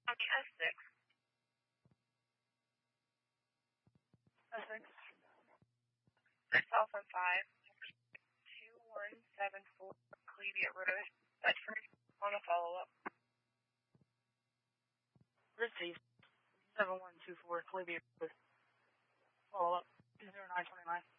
County S6. S6. Alpha 5. 2174 Cleveland Road, Bedford, on a follow-up. Received. 7124 Cleveland Road. Follow up. 0929.